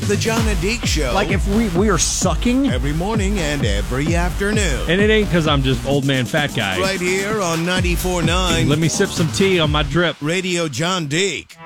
The John and Deke Show. Like if we are sucking? Every morning and every afternoon. And it ain't because I'm just old man fat guy. Right here on 94.9. Let me sip some tea on my drip. Radio John Deke.